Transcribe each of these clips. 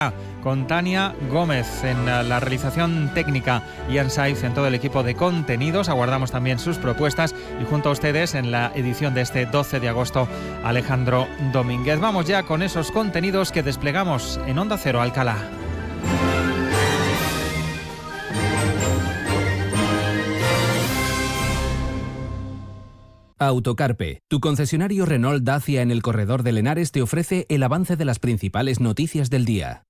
con Tania Gómez en la realización técnica, Ian Saiz en todo el equipo de contenidos. Aguardamos también sus propuestas y junto a ustedes en la edición de este 12 de agosto, Alejandro Domínguez. Vamos ya con esos contenidos que desplegamos en Onda Cero Alcalá. Autocarpe, tu concesionario Renault Dacia en el corredor de Henares, te ofrece el avance de las principales noticias del día.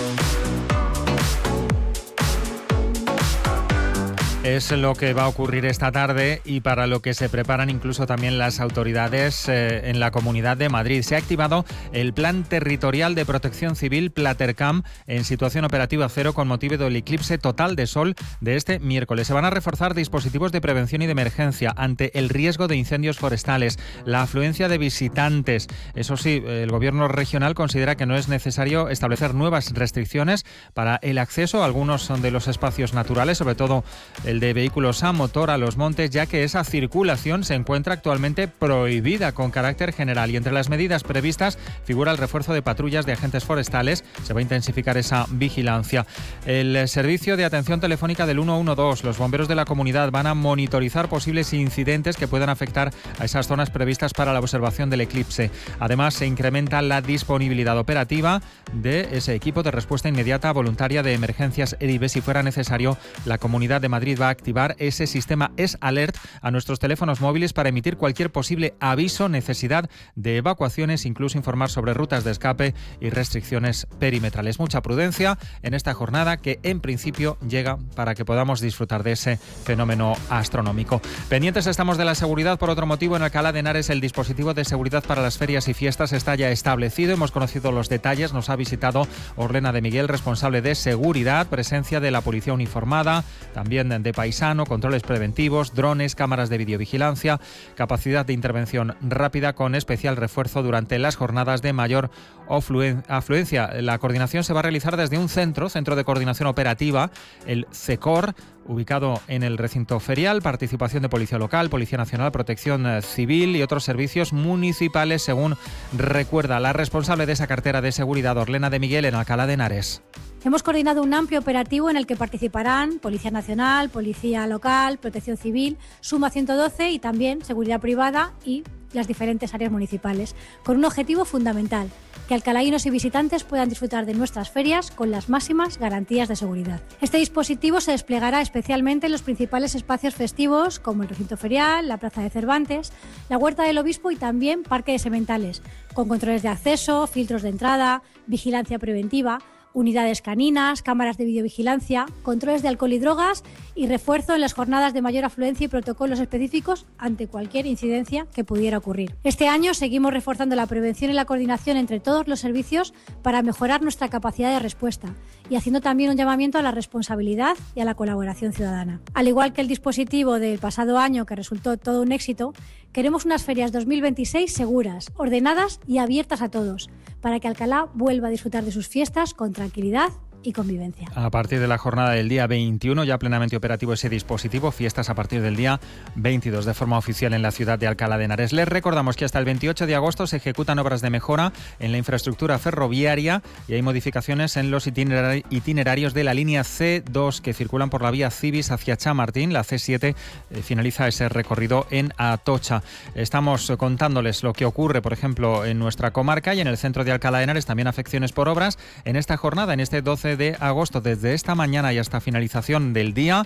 Es lo que va a ocurrir esta tarde y para lo que se preparan incluso también las autoridades en la Comunidad de Madrid. Se ha activado el Plan Territorial de Protección Civil Platercam en situación operativa cero con motivo del eclipse total de sol de este miércoles. Se van a reforzar dispositivos de prevención y de emergencia ante el riesgo de incendios forestales, la afluencia de visitantes. Eso sí, el Gobierno regional considera que no es necesario establecer nuevas restricciones para el acceso a algunos de los espacios naturales, sobre todo el de vehículos a motor a los montes, ya que esa circulación se encuentra actualmente prohibida con carácter general. Y entre las medidas previstas figura el refuerzo de patrullas de agentes forestales. Se va a intensificar esa vigilancia. El servicio de atención telefónica del 112, los bomberos de la comunidad van a monitorizar posibles incidentes que puedan afectar a esas zonas previstas para la observación del eclipse. Además, se incrementa la disponibilidad operativa de ese equipo de respuesta inmediata voluntaria de emergencias EDIVE. Si fuera necesario, la Comunidad de Madrid va a activar ese sistema S-Alert a nuestros teléfonos móviles para emitir cualquier posible aviso, necesidad de evacuaciones, incluso informar sobre rutas de escape y restricciones perimetrales. Mucha prudencia en esta jornada que en principio llega para que podamos disfrutar de ese fenómeno astronómico. Pendientes estamos de la seguridad. Por otro motivo, en Alcalá de Henares el dispositivo de seguridad para las ferias y fiestas está ya establecido. Hemos conocido los detalles. Nos ha visitado Orlena de Miguel, responsable de seguridad, presencia de la policía uniformada, también de paisano, controles preventivos, drones, cámaras de videovigilancia, capacidad de intervención rápida con especial refuerzo durante las jornadas de mayor afluencia. La coordinación se va a realizar desde un centro de coordinación operativa, el CECOR, ubicado en el recinto ferial. Participación de Policía Local, Policía Nacional, Protección Civil y otros servicios municipales, según recuerda la responsable de esa cartera de seguridad, Orlena de Miguel, en Alcalá de Henares. Hemos coordinado un amplio operativo en el que participarán Policía Nacional, Policía Local, Protección Civil, Suma 112 y también Seguridad Privada y las diferentes áreas municipales, con un objetivo fundamental: que alcalaínos y visitantes puedan disfrutar de nuestras ferias con las máximas garantías de seguridad. Este dispositivo se desplegará especialmente en los principales espacios festivos como el recinto ferial, la Plaza de Cervantes, la Huerta del Obispo y también Parque de Sementales, con controles de acceso, filtros de entrada, vigilancia preventiva, unidades caninas, cámaras de videovigilancia, controles de alcohol y drogas y refuerzo en las jornadas de mayor afluencia y protocolos específicos ante cualquier incidencia que pudiera ocurrir. Este año seguimos reforzando la prevención y la coordinación entre todos los servicios para mejorar nuestra capacidad de respuesta y haciendo también un llamamiento a la responsabilidad y a la colaboración ciudadana. Al igual que el dispositivo del pasado año, que resultó todo un éxito, queremos unas ferias 2026 seguras, ordenadas y abiertas a todos, para que Alcalá vuelva a disfrutar de sus fiestas con tranquilidad y convivencia. A partir de la jornada del día 21, ya plenamente operativo ese dispositivo, fiestas a partir del día 22 de forma oficial en la ciudad de Alcalá de Henares. Les recordamos que hasta el 28 de agosto se ejecutan obras de mejora en la infraestructura ferroviaria y hay modificaciones en los itinerarios de la línea C2 que circulan por la vía Cibis hacia Chamartín. La C7 finaliza ese recorrido en Atocha. Estamos contándoles lo que ocurre, por ejemplo, en nuestra comarca y en el centro de Alcalá de Henares, también afecciones por obras en esta jornada, en este 12 de agosto, desde esta mañana y hasta finalización del día.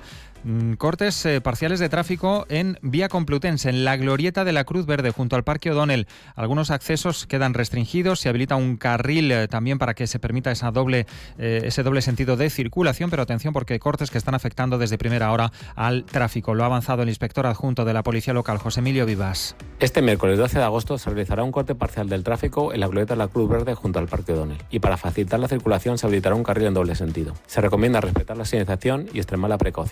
Cortes parciales de tráfico en Vía Complutense, en la glorieta de la Cruz Verde, junto al Parque O'Donnell. Algunos accesos quedan restringidos, se habilita un carril también para que se permita ese doble sentido de circulación, pero atención porque hay cortes que están afectando desde primera hora al tráfico. Lo ha avanzado el inspector adjunto de la Policía Local, José Emilio Vivas. Este miércoles 12 de agosto se realizará un corte parcial del tráfico en la glorieta de la Cruz Verde junto al Parque O'Donnell y para facilitar la circulación se habilitará un carril en doble sentido. Se recomienda respetar la señalización y extremar la precaución.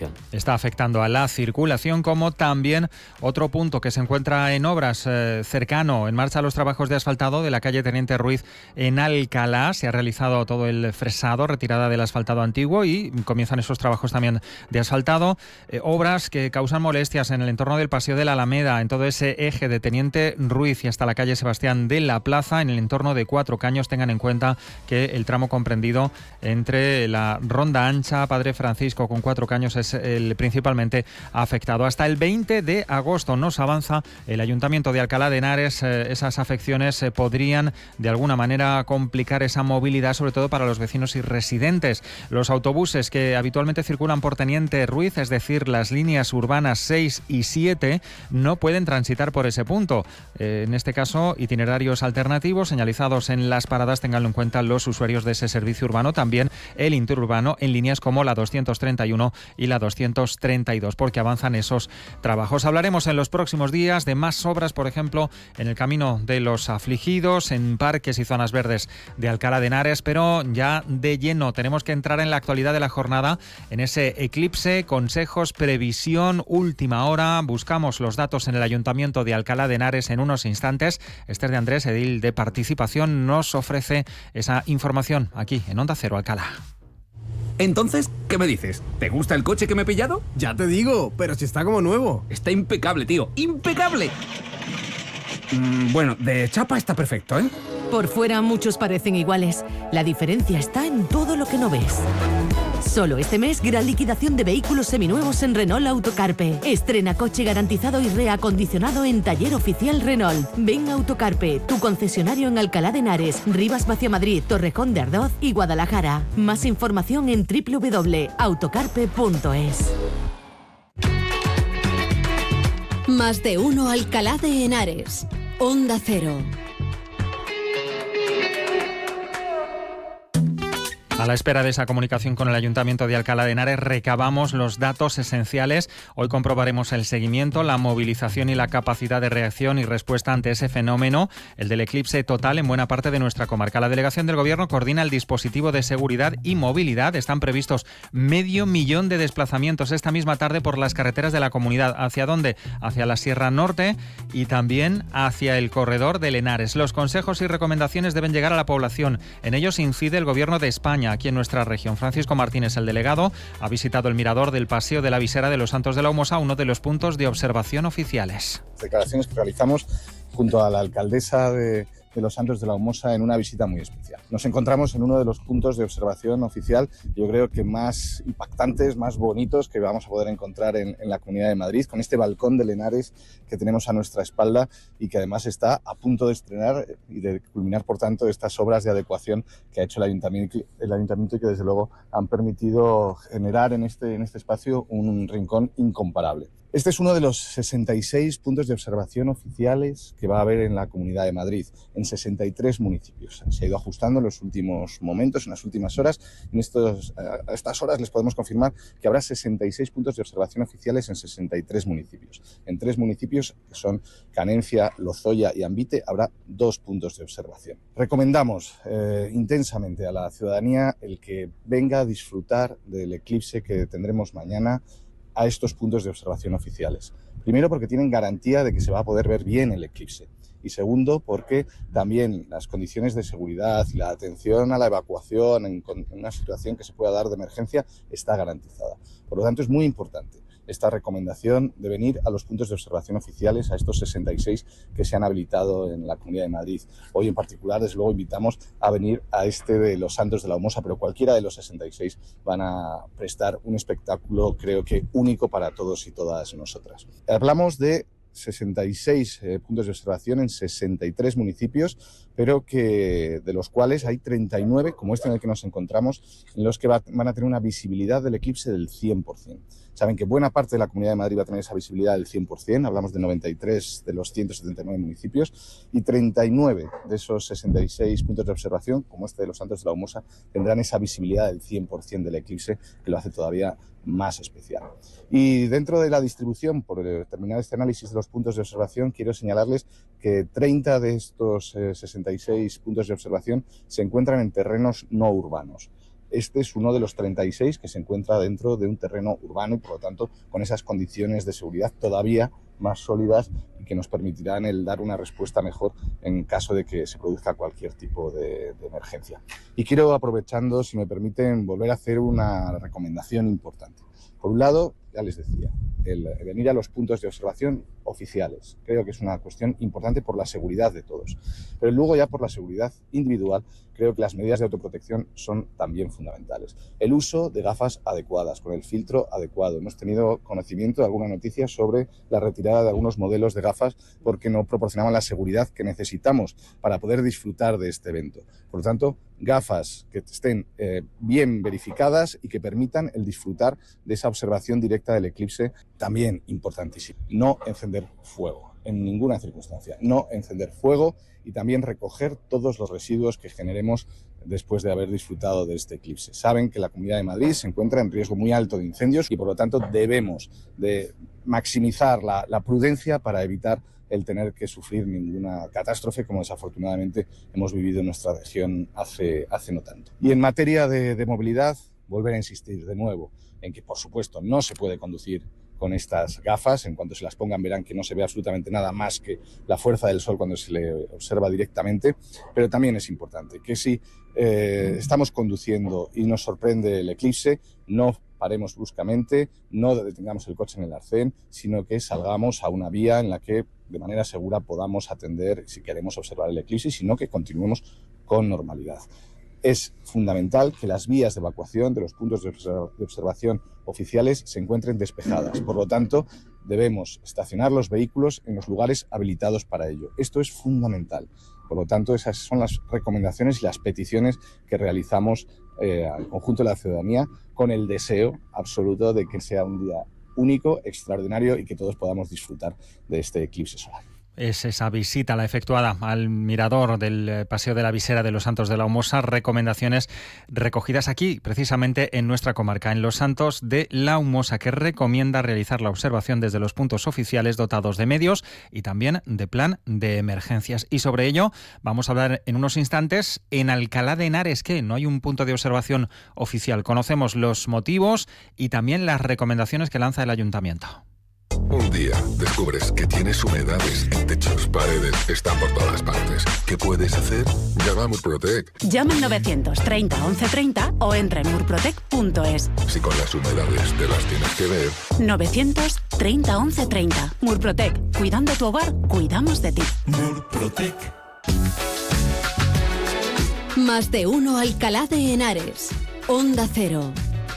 está afectando a la circulación, como también otro punto que se encuentra en obras cercano, en marcha los trabajos de asfaltado de la calle Teniente Ruiz en Alcalá. Se ha realizado todo el fresado, retirada del asfaltado antiguo, y comienzan esos trabajos también de asfaltado. Obras que causan molestias en el entorno del Paseo de la Alameda, en todo ese eje de Teniente Ruiz y hasta la calle Sebastián de la Plaza, en el entorno de Cuatro Caños. Tengan en cuenta que el tramo comprendido entre la Ronda Ancha, Padre Francisco con Cuatro Caños es el principalmente afectado. Hasta el 20 de agosto nos avanza el Ayuntamiento de Alcalá de Henares. Esas afecciones podrían de alguna manera complicar esa movilidad, sobre todo para los vecinos y residentes. Los autobuses que habitualmente circulan por Teniente Ruiz, es decir, las líneas urbanas 6 y 7, no pueden transitar por ese punto. En este caso, itinerarios alternativos señalizados en las paradas, tenganlo en cuenta los usuarios de ese servicio urbano, también el interurbano en líneas como la 231 y la 232, porque avanzan esos trabajos. Hablaremos en los próximos días de más obras, por ejemplo, en el Camino de los Afligidos, en parques y zonas verdes de Alcalá de Henares, pero ya de lleno tenemos que entrar en la actualidad de la jornada, en ese eclipse, consejos, previsión, última hora. Buscamos los datos en el Ayuntamiento de Alcalá de Henares en unos instantes. Esther de Andrés, edil de Participación, nos ofrece esa información aquí en Onda Cero Alcalá. Entonces, ¿qué me dices? ¿Te gusta el coche que me he pillado? Ya te digo, pero si está como nuevo. Está impecable, tío. ¡Impecable! Bueno, de chapa está perfecto, ¿eh? Por fuera muchos parecen iguales. La diferencia está en todo lo que no ves. Solo este mes, gran liquidación de vehículos seminuevos en Renault Autocarpe. Estrena coche garantizado y reacondicionado en Taller Oficial Renault. Ven a Autocarpe, tu concesionario en Alcalá de Henares, Rivas Vacia Madrid, Torrejón de Ardoz y Guadalajara. Más información en www.autocarpe.es. Más de uno Alcalá de Henares. Onda Cero. A la espera de esa comunicación con el Ayuntamiento de Alcalá de Henares, recabamos los datos esenciales. Hoy comprobaremos el seguimiento, la movilización y la capacidad de reacción y respuesta ante ese fenómeno, el del eclipse total en buena parte de nuestra comarca. La delegación del Gobierno coordina el dispositivo de seguridad y movilidad. Están previstos 500.000 de desplazamientos esta misma tarde por las carreteras de la comunidad. ¿Hacia dónde? Hacia la Sierra Norte y también hacia el corredor del Henares. Los consejos y recomendaciones deben llegar a la población. En ellos incide el Gobierno de España, aquí en nuestra región. Francisco Martínez, el delegado, ha visitado el mirador del Paseo de la Visera de los Santos de la Humosa, uno de los puntos de observación oficiales. Declaraciones que realizamos junto a la alcaldesa de los Santos de la Humosa en una visita muy especial. Nos encontramos en uno de los puntos de observación oficial, yo creo que más impactantes, más bonitos que vamos a poder encontrar en la Comunidad de Madrid, con este balcón del Henares que tenemos a nuestra espalda y que además está a punto de estrenar y de culminar, por tanto, estas obras de adecuación que ha hecho el Ayuntamiento y que desde luego han permitido generar en este espacio un rincón incomparable. Este es uno de los 66 puntos de observación oficiales que va a haber en la Comunidad de Madrid, en 63 municipios. Se ha ido ajustando en los últimos momentos, en las últimas horas. A estas horas les podemos confirmar que habrá 66 puntos de observación oficiales en 63 municipios. En 3 municipios, que son Canencia, Lozoya y Ambite, habrá 2 puntos de observación. Recomendamos intensamente a la ciudadanía el que venga a disfrutar del eclipse que tendremos mañana a estos puntos de observación oficiales. Primero, porque tienen garantía de que se va a poder ver bien el eclipse. Y segundo, porque también las condiciones de seguridad y la atención a la evacuación en una situación que se pueda dar de emergencia está garantizada. Por lo tanto, es muy importante esta recomendación de venir a los puntos de observación oficiales, a estos 66 que se han habilitado en la Comunidad de Madrid. Hoy en particular, desde luego, invitamos a venir a este de los Santos de la Humosa, pero cualquiera de los 66 van a prestar un espectáculo, creo que único para todos y todas nosotras. Hablamos de 66 puntos de observación en 63 municipios, pero que de los cuales hay 39, como este en el que nos encontramos, en los que van a tener una visibilidad del eclipse del 100%. Saben que buena parte de la Comunidad de Madrid va a tener esa visibilidad del 100%, hablamos de 93 de los 179 municipios, y 39 de esos 66 puntos de observación, como este de los Santos de la Humosa, tendrán esa visibilidad del 100% del eclipse, que lo hace todavía más especial. Y dentro de la distribución, por terminar este análisis de los puntos de observación, quiero señalarles que 30 de estos 66 puntos de observación se encuentran en terrenos no urbanos. Este es uno de los 36 que se encuentra dentro de un terreno urbano y, por lo tanto, con esas condiciones de seguridad todavía más sólidas y que nos permitirán el dar una respuesta mejor en caso de que se produzca cualquier tipo de emergencia. Y quiero, aprovechando, si me permiten, volver a hacer una recomendación importante. Por un lado, ya les decía, el venir a los puntos de observación oficiales. Creo que es una cuestión importante por la seguridad de todos. Pero luego, ya por la seguridad individual, creo que las medidas de autoprotección son también fundamentales. El uso de gafas adecuadas, con el filtro adecuado. Hemos tenido conocimiento de alguna noticia sobre la retirada de algunos modelos de gafas porque no proporcionaban la seguridad que necesitamos para poder disfrutar de este evento. Por lo tanto, gafas que estén bien verificadas y que permitan el disfrutar de esa observación directa del eclipse, también importantísimo. No encender fuego, en ninguna circunstancia. No encender fuego y también recoger todos los residuos que generemos después de haber disfrutado de este eclipse. Saben que la Comunidad de Madrid se encuentra en riesgo muy alto de incendios y, por lo tanto, debemos de maximizar la prudencia para evitar el tener que sufrir ninguna catástrofe como desafortunadamente hemos vivido en nuestra región hace no tanto. Y en materia de movilidad, volver a insistir de nuevo en que, por supuesto, no se puede conducir con estas gafas. En cuanto se las pongan verán que no se ve absolutamente nada más que la fuerza del sol cuando se le observa directamente, pero también es importante que si estamos conduciendo y nos sorprende el eclipse, no paremos bruscamente, no detengamos el coche en el arcén, sino que salgamos a una vía en la que de manera segura podamos atender si queremos observar el eclipse, sino que continuemos con normalidad. Es fundamental que las vías de evacuación de los puntos de observación oficiales se encuentren despejadas. Por lo tanto, debemos estacionar los vehículos en los lugares habilitados para ello. Esto es fundamental. Por lo tanto, esas son las recomendaciones y las peticiones que realizamos al conjunto de la ciudadanía, con el deseo absoluto de que sea un día único, extraordinario y que todos podamos disfrutar de este eclipse solar. Es esa visita la efectuada al mirador del Paseo de la Visera de los Santos de la Humosa, recomendaciones recogidas aquí, precisamente en nuestra comarca, en los Santos de la Humosa, que recomienda realizar la observación desde los puntos oficiales dotados de medios y también de plan de emergencias. Y sobre ello vamos a hablar en unos instantes en Alcalá de Henares, que no hay un punto de observación oficial. Conocemos los motivos y también las recomendaciones que lanza el Ayuntamiento. Un día descubres que tienes humedades en techos, paredes, están por todas partes. ¿Qué puedes hacer? Llama a Murprotec. Llama al 930 1130 o entra en murprotec.es. Si con las humedades te las tienes que ver. 930 1130. Murprotec. Cuidando tu hogar, cuidamos de ti. Murprotec. Más de uno Alcalá de Henares. Onda Cero.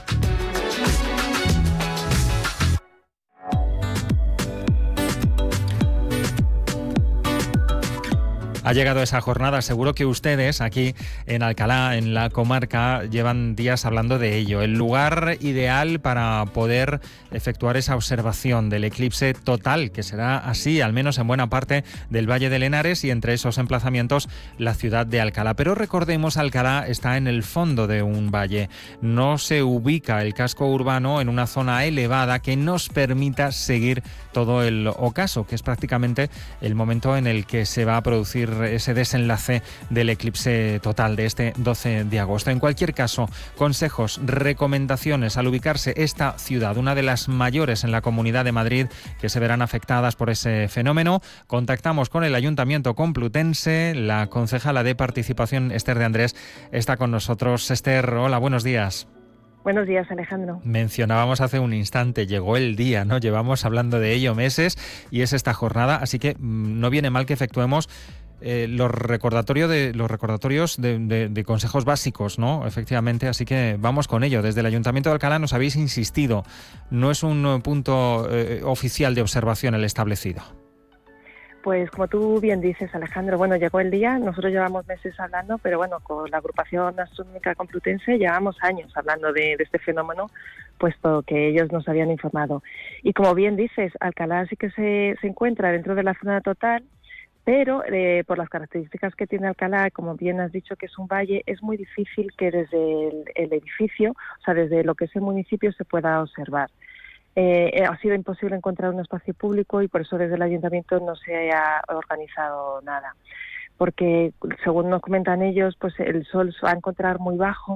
Ha llegado esa jornada, seguro que ustedes aquí en Alcalá, en la comarca, llevan días hablando de ello. El lugar ideal para poder efectuar esa observación del eclipse total, que será así, al menos en buena parte del Valle del Henares y entre esos emplazamientos la ciudad de Alcalá. Pero recordemos, Alcalá está en el fondo de un valle. No se ubica el casco urbano en una zona elevada que nos permita seguir todo el ocaso, que es prácticamente el momento en el que se va a producir ese desenlace del eclipse total de este 12 de agosto. En cualquier caso, consejos, recomendaciones al ubicarse esta ciudad, una de las mayores en la Comunidad de Madrid, que se verán afectadas por ese fenómeno. Contactamos con el Ayuntamiento Complutense. La concejala de Participación, Esther de Andrés, está con nosotros. Esther, hola, buenos días. Buenos días, Alejandro. Mencionábamos hace un instante, llegó el día, ¿no? Llevamos hablando de ello meses y es esta jornada, así que no viene mal que efectuemos los recordatorios de consejos básicos, ¿no? Efectivamente, así que vamos con ello. Desde el Ayuntamiento de Alcalá nos habéis insistido, no es un punto oficial de observación el establecido. Pues como tú bien dices, Alejandro, bueno, llegó el día, nosotros llevamos meses hablando, pero bueno, con la agrupación astronómica complutense llevamos años hablando de este fenómeno, puesto que ellos nos habían informado. Y como bien dices, Alcalá sí que se encuentra dentro de la zona total, pero por las características que tiene Alcalá, como bien has dicho que es un valle, es muy difícil que desde el edificio, o sea, desde lo que es el municipio, se pueda observar. Ha sido imposible encontrar un espacio público y por eso desde el ayuntamiento no se ha organizado nada. Porque, según nos comentan ellos, pues el sol se va a encontrar muy bajo,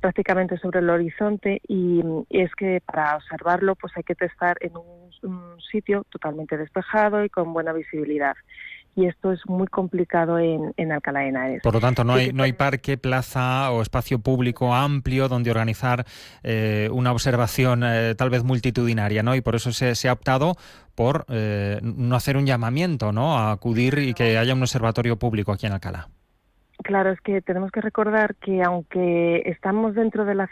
prácticamente sobre el horizonte, y es que para observarlo pues hay que estar en un sitio totalmente despejado y con buena visibilidad. Y esto es muy complicado en Alcalá de Henares. Por lo tanto, no hay parque, plaza o espacio público amplio donde organizar una observación tal vez multitudinaria, ¿no? Y por eso se ha optado por no hacer un llamamiento, ¿no?, a acudir y que haya un observatorio público aquí en Alcalá. Claro, es que tenemos que recordar que aunque estamos dentro de la